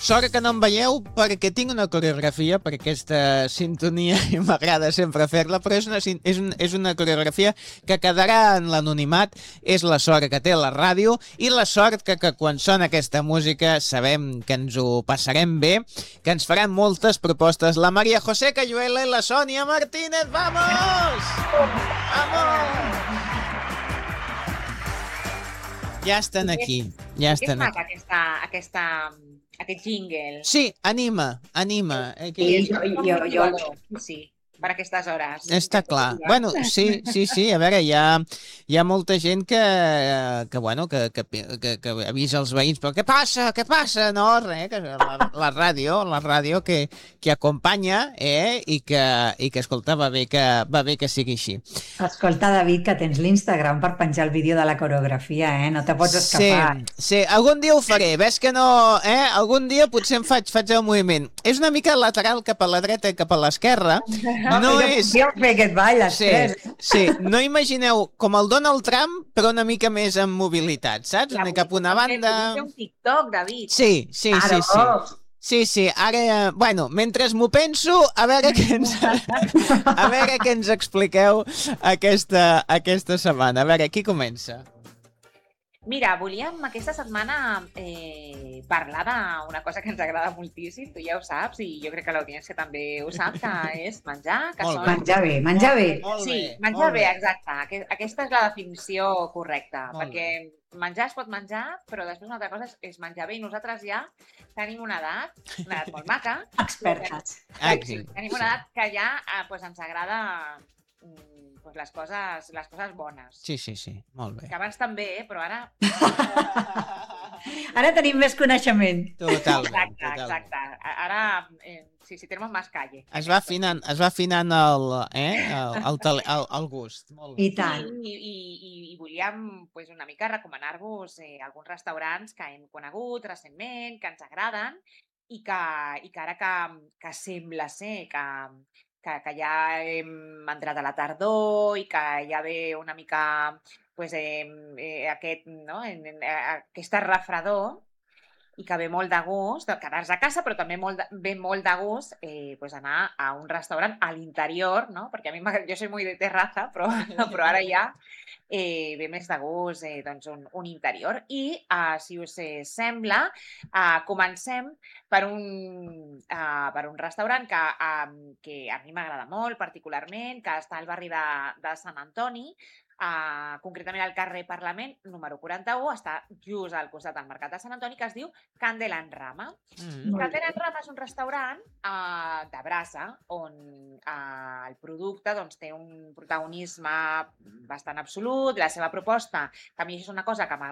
Sort que no em veieu perquè tinc una coreografia per aquesta sintonia i m'agrada sempre fer-la, però és una coreografia que quedarà en l'anonimat. És la sort que té la ràdio i la sort que quan sona aquesta música sabem que ens ho passarem bé, que ens faran moltes propostes. La María José Cayuela i la Sònia Martínez. ¡Vamos! ¡Vamos! Ja estan aquí. Ja estan aquí. És maca aquest jingle. Sí, anima. Sí, per aquestes hores. Està clar. Bueno, sí. A veure, hi ha molta gent que avisa els veïns, però què passa? No, res, que la ràdio que acompanya, i que escolta, va bé que sigui així. Escolta, David, que tens l'Instagram per penjar el vídeo de la coreografia, no te pots escapar. Sí, algun dia ho faré. Ves que no, algun dia potser em faig el moviment. És una mica lateral cap a la dreta i cap a l'esquerra. No és... fer aquest ball, les tres. Sí, no imagineu com el Donald Trump, però una mica més amb mobilitat, saps? Una cap a una banda... Fer un TikTok, David. Sí. Sí, ara, bueno, mentre m'ho penso, a veure què ens expliqueu aquesta setmana. A veure, qui comença? Mira, volíem aquesta setmana parlar d'una cosa que ens agrada moltíssim, tu ja ho saps, i jo crec que l'audiència també ho sap, que és menjar. Menjar bé. Sí, menjar bé, exacte. Aquesta és la definició correcta, perquè menjar es pot menjar, però després una altra cosa és menjar bé, i nosaltres ja tenim una edat molt maca. Expertes. Tenim una edat que ja ens agrada les coses bones. Sí, molt bé. Que abans també, però ara... Ara tenim més coneixement. Totalment. Exacte. Ara, si tenemos más calle. Es va afinant el gust. Molt bé. I tant. I volíem una mica recomanar-vos alguns restaurants que hem conegut recentment, que ens agraden, i que ara que sembla ser que ja hem entrat a la tardor i que ja ve una mica aquesta refredor, i que ve molt de gust quedar-se a casa, però també ve molt de gust anar a un restaurant a l'interior, no? Perquè a mi jo soy muy de terraza, però ara ja ve més de gust un interior. I, si us sembla, comencem per un restaurant que a mi m'agrada molt, particularment, que està al barri de Sant Antoni, concretament al carrer Parlament, número 41, està just al costat del Mercat de Sant Antoni, que es diu Candela en Rama. Candela en Rama és un restaurant de brasa, on el producte té un protagonisme bastant absolut. La seva proposta, que a mi és una cosa que m'agrada